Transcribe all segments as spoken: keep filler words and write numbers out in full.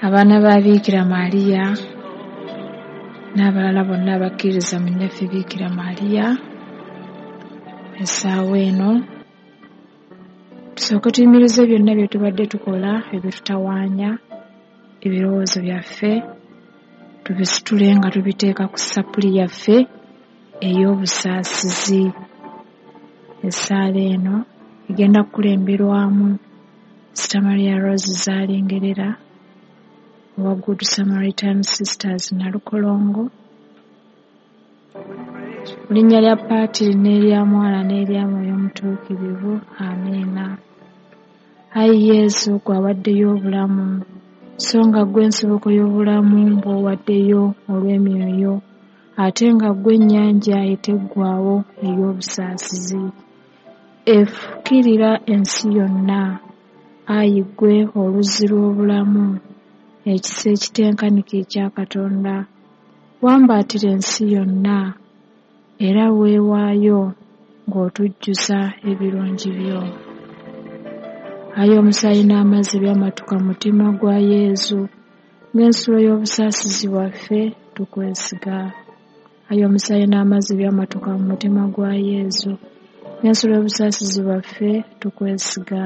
abaana ba Biikira Mariya n'abalala bonna abakkiriza mu nnyaffe Biikira Mariya. Essaawa eno tusooke tuyimirize byonna bye tubadde tukola ebitutawaanya ebirowoozo byaffe, tubisitule nga tubiteeka ku ssapuli yaffe ey'obusaasizi. Essaala eno egenda kukulemberwamu Sister Maria Rose Zaalingerera owa Good Samaritan Sisters Nalukolongo. Mu linnya lya Paatiri n'erya Mwana n'erya Mwoyo Omutuukirivu. Amiina. Ayi Yesu, gwe awaddeyo obulamu, so nga gwe nsoboko y'obulamu bw'owaddeyo olw'emyoyo, ate nga gwe ennyanja eteggwaawo ey'obusaasizi. Efukirira ensi yonna, ayi gwe oluzzi lw'obulamu, ekisa ekitenkanika ekya Katonda, wambaatira ensi yonna era weewaayo ng'otujjuza ebirungi byo. Ayi omusaayi n'amazzi byamatuka mu mutima gwa Yesu, ng'ensulo y'obusaasizi bwaffe tukwesiga. Ayi omusaayi n'amazzi byamatuka mu mutima gwa Yesu, ng'ensulo y'obusaasizi bwaffe tukwesiga.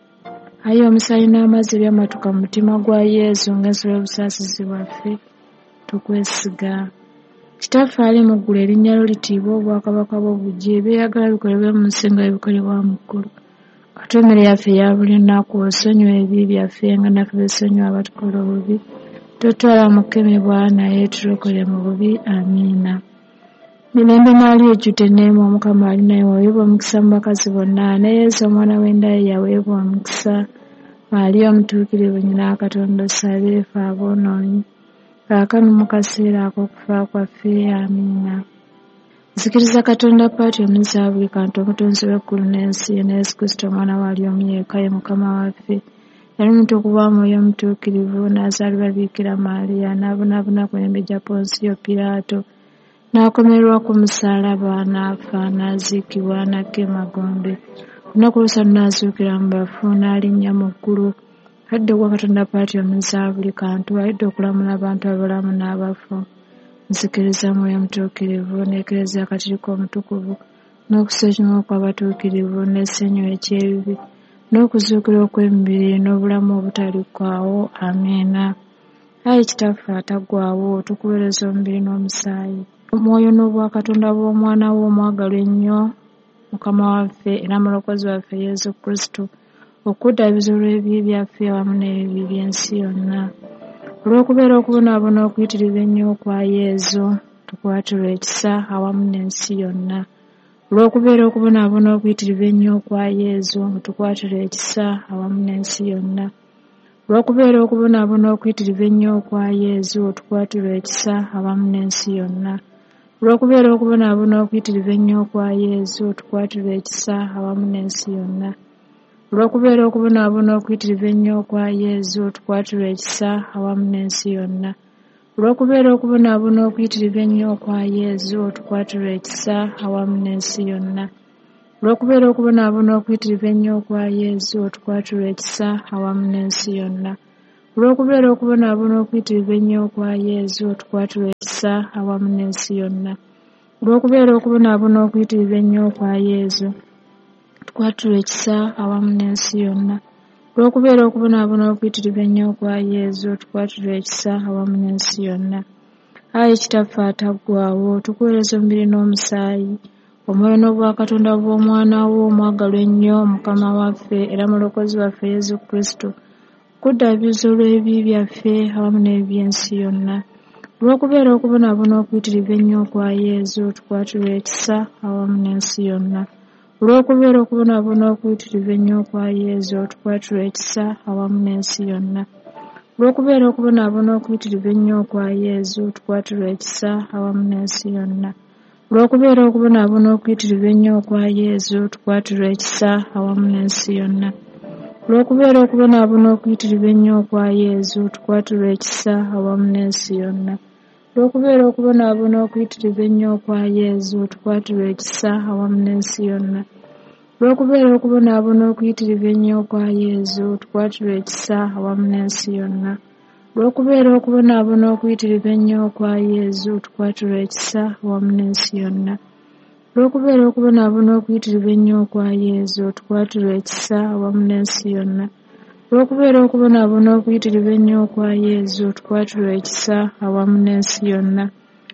Ayi omusaayi n'amazzi byamatuka mu mutima gwa Yesu, ng'ensulo y'obusaasizi bwaffe tukwesiga. Kitaffe ali mu ggulu, erinnya lyo litiibwe, obwakabaka bwo bujje, eby'oyagala bikolebwe mu nsi nga bwe bikolebwa mu ggulu. Katuwa emmere yaffe eya buli lunaku, osonyiwa ebibi byaffe nga naffe bwe tusonyiwa abatukola obubi, totwala mu kukemebwa naye tulokole mu bubi. Amiina. Mirembe n'ali ejjudde enneema, Omukama ali naye, waweebwa omukisa mu bakazi bonna, ne Yesu omwana w'endaye yaweebwa omukisa. Mariya omutuukirivu, nnyina wa Katonda, osabe ffe aboonoonyi, kaakano mu kaseera ak'okufa kwaffe. Amiina. Nzikiriza Katonda Paatiri omunyisa wa buli kantu, omutonzi w'eggulu n'ensi, ne Yesu Kristo omwana waali omu yekka, ye Mukama waffe, yali omutukuvu wa Mwoyo Omutuukirivu, n'azaalibwa Biikira Mariya, n'abonaabona ku mirembe gya Ponsiyo Piraato, n'akomererwa ku musaalaba, n'afa, n'aziikibwa, n'akka emagombe. Ku lunaku olw'okusatu n'azuukira mu bafu, n'alinnya mu ggulu. Alidde ogwa Katonda Paatiri omunyisa wa buli kantu, alidde okulamula abantu abalamu n'abafu. Nzikiriza Mwoyo Omutuukirivu, n'Eklezia Katolika Omutukuvu, n'okusonyiyibwa kw'abatuukirivu, n'essanyu eky'ebibi, n'okuzuukira okw'emibiri, n'obulamu obutaliggwaawo. Amiina. Ayi Kitaffe ataggwaawo, tukuweereza omubiri n'omusaayi, omwoyo n'obwakatonda bw'omwana wo omwagalwa ennyo, Mukama waffe era Mulokozi waffe Yesu Kristo, okuddaabiriza olw'ebibi byaffe awamu n'ebibi by'ensi yonna. Olw'okubeera okubonaabona okuyitirivu ennyo kwa Yesu, tukwatirwa ekisa awamu n'ensi yonna. Olw'okubeera okubonaabona okuyitirivu ennyo kwa Yesu, tukwatirwa ekisa awamu n'ensi yonna. Olw'okubeera okubonaabona okuyitirivu ennyo kwa Yesu, tukwatirwa ekisa awamu n'ensi yonna. Olw'okubeera okubonaabona okuyitirivu ennyo kwa Yesu, tukwatirwa ekisa awamu n'ensi yonna. Olw'okubeera okubonaabona okuyitirivu ennyo kwa Yesu, tukwatirwa ekisa awamu n'ensi yonna. Olw'okubeera okubonaabona okuyitirivu ennyo kwa Yesu, tukwatirwa ekisa awamu n'ensi yonna. Olw'okubeera okubonaabona okuyitirivu ennyo kwa Yesu, tukwatirwa ekisa awamu n'ensi yonna. Olw'okubeera okubonaabona okuyitirivu ennyo kwa Yesu, tukwatirwa ekisa awamu n'ensi yonna. Olw'okubeera okubonaabona okuyitirivu ennyo kwa Yesu, tukwatirwa ekisa awamu n'ensi yonna. Olw'okubeera okubonaabona okuyitirivu ennyo kwa Yesu, tukwatirwa ekisa awamu n'ensi yonna. Ayi Kitaffe ataggwaawo, tukuweereza omubiri n'omusaayi, omwoyo n'obwakatonda bw'omwana wo omwagalwa ennyo, Mukama waffe era Mulokozi waffe Yesu Kristo, okuddaabiriza olw'ebibi byaffe awamu n'ebibi by'ensi yonna. Olw'okubeera okubonaabona okuyitirivu ennyo kwa Yesu, tukwatirwa ekisa awamu n'ensi yonna. Olw'okubeera okubonaabona okuyitirivu ennyo kwa Yesu, tukwatirwa ekisa awamu n'ensi yonna. Olw'okubeera okubonaabona okuyitirivu ennyo kwa Yesu, tukwatirwa ekisa awamu n'ensi yonna. Olw'okubeera okubonaabona okuyitirivu ennyo kwa Yesu, tukwatirwa ekisa awamu n'ensi yonna. Olw'okubeera okubonaabona okuyitirivu ennyo kwa Yesu, tukwatirwa ekisa awamu n'ensi yonna. Olw'okubeera okubonaabona okuyitirivu ennyo kwa Yesu, tukwatirwa ekisa awamu n'ensi yonna. Olw'okubeera okubonaabona okuyitirivu ennyo kwa Yesu, tukwatirwa ekisa awamu n'ensi yonna. olw'okubeera okubonaabona okuyitirivu ennyo okwa Yezu tukwatirwa ekisa awamu n'ensi yonna. Olw'okubeera okubonaabona okuyitirivu ennyo okwa Yezu tukwatirwa ekisa awamu n'ensi yonna. Olw'okubeera okubonaabona okuyitirivu ennyo okwa Yezu tukwatirwa ekisa awamu n'ensi yonna.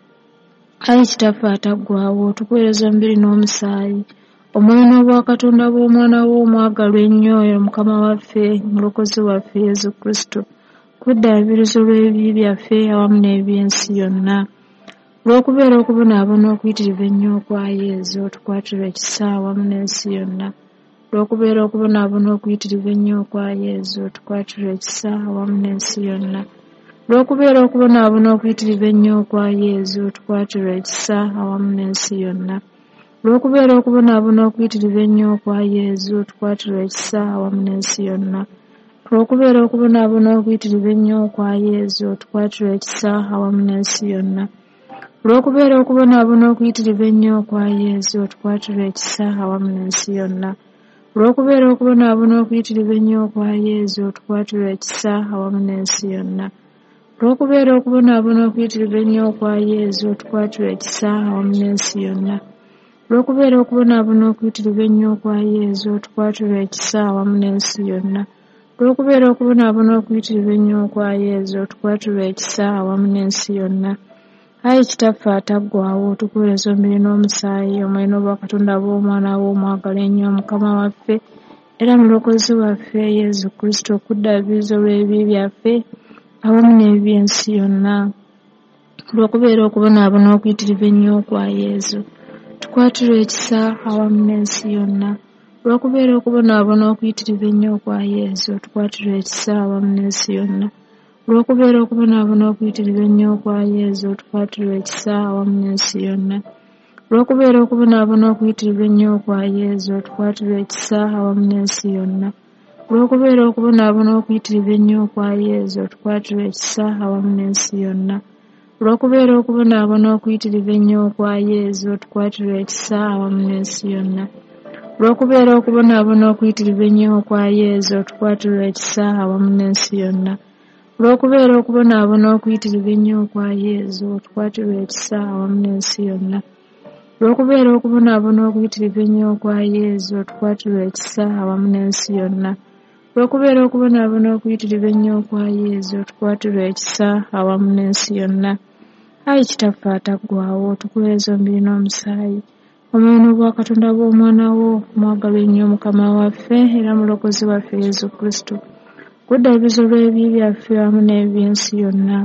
Ayi Kitaffe ataggwaawo, tukuweereza omubiri n'omusaayi, omwoyo n'obwakatonda bw'omwana wo omwagalwa ennyo oyo Mukama waffe Omulokozi waffe Yezu Kristo, kuddaabiriza olw'ebibi byaffe awamu n'eby'ensi yonna. Olw'okubeera okubonaabona okuyitirivu ennyo okwa Yezu tukwatirwa ekisa awamu n'ensi yonna. Olw'okubeera okubonaabona okuyitirivu ennyo okwa Yezu tukwatirwa ekisa awamu n'ensi yonna. Olw'okubeera okubonaabona okuyitirivu ennyo okwa Yezu tukwatirwa ekisa awamu n'ensi yonna. Olw'okubeera okubonaabona okuyitirivu ennyo okwa Yezu tukwatirwa ekisa awamu n'ensi yonna. Olw'okubeera okubonaabona okuyitirivu ennyo okwa Yezu tukwatirwa ekisa awamu n'ensi yonna. Olw'okubeera okubonaabona okuyitirivu ennyo okwa Yezu tukwatirwa ekisa awamu n'ensi yonna. Olw'okubeera okubonaabona okuyitirivu ennyo okwa Yezu tukwatirwa ekisa awamu n'ensi yonna. Olw'okubeera okubonaabona okuyitirivu ennyo okwa Yezu tukwatirwa ekisa awamu n'ensi yonna. Olw'okubeera okubonaabona okuyitirivu ennyo okwa Yezu tukwatirwa ekisa awamu n'ensi yonna. Olw'okubeera okubonaabona okuyitirivu ennyo okwa Yezu tukwatirwa ekisa awamu n'ensi yonna. Ayi Kitaffe ataggwaawo, tukuweereza omubiri n'omusaayi, omwoyo n'obwakatonda bw'omwana wo omwagala ennyo Mukama waffe era Mulokozi waffe Yezu Kristo, okuddaabiriza olw'ebibi byaffe awamu n'eby'ensi yonna. Olw'okubeera okubonaabona okuyitirivu ennyo okwa Yezu tukwatirwa ekisa awamu n'ensi yonna. Olw'okubeera okubonaabona okuyitirivu ennyo okwa Yezu tukwatirwa ekisa awamu n'ensi yonna. Olw'okubeera okubonaabona okuyitirivu ennyo okwa Yezu tukwatirwa ekisa awamu n'ensi yonna. Olw'okubeera okubonaabona okuyitirivu ennyo okwa Yezu tukwatirwa ekisa awamu n'ensi yonna. Olw'okubeera okubonaabona okuyitirivu ennyo okwa Yezu tukwatirwa ekisa awamu n'ensi yonna. Olw'okubeera okubonaabona okuyitirivu ennyo okwa Yezu tukwatirwa ekisa awamu n'ensi yonna. Olw'okubeera okubonaabona okuyitirivu ennyo okwa Yezu tukwatirwa ekisa awamu n'ensi yonna. Olw'okubeera okubonaabona okuyitirivu ennyo okwa Yezu tukwatirwa ekisa awamu n'ensi yonna. Olw'okubeera okubonaabona okuyitirivu ennyo okwa Yezu tukwatirwa ekisa awamu n'ensi yonna. Olw'okubeera okubonaabona okuyitirivu ennyo okwa Yezu tukwatirwa ekisa awamu n'ensi yonna. Ayi Kitaffe ataggwaawo, tukuweereza omubiri n'omusaayi, omwoyo n'obwakatonda bw'omwana wo omwagalwa ennyo Mukama waffe era Mulokozi waffe Yezu Kristo, kuddaabiriza olw'ebibi byaffe awamu n'eby'ensi yonna.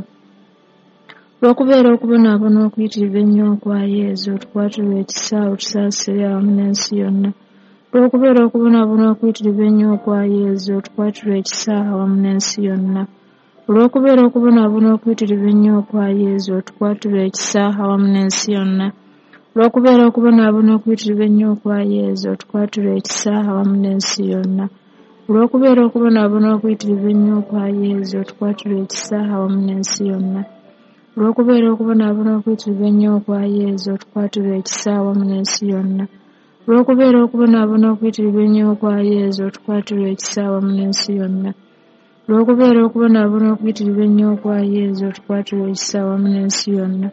Olw'okubeera okubonaabona okuyitirivu ennyo okwa Yezu tukwatirwa ekisa otusaasire awamu n'ensi yonna. Olw'okubeera okubonaabona okuyitirivu ennyo okwa Yezu tukwatirwa ekisa awamu n'ensi yonna. Olw'okubeera okubonaabona okuyitirivu ennyo okwa Yezu tukwatirwa ekisa awamu n'ensi yonna. Olw'okubeera okubonaabona okuyitirivu ennyo okwa Yezu tukwatirwa ekisa awamu n'ensi yonna. Olw'okubeera okubonaabona okuyitirivu ennyo okwa Yezu tukwatirwa ekisa awamu n'ensi yonna. Olw'okubeera okubonaabona okuyitirivu ennyo okwa Yezu tukwatirwa ekisa awamu n'ensi yonna. Olw'okubeera okubonaabona okuyitirivu ennyo okwa Yezu tukwatirwa ekisa awamu n'ensi yonna. Olw'okubeera okubonaabona okuyitirivu ennyo okwa Yezu tukwatirwa ekisa awamu n'ensi yonna.